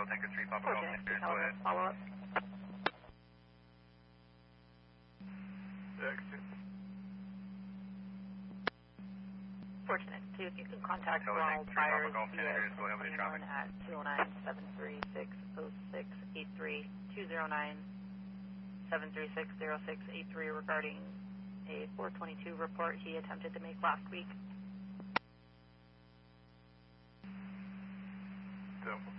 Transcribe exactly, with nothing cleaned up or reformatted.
Tango three, Papa Golf, Fortunate, go ahead. follow up. Fortunate, two, if you can contact Ronald Byers via twenty-one at two oh nine, seven three six, oh six eight three, two oh nine, seven three six, oh six eight three regarding a four twenty-two report he attempted to make last week. So.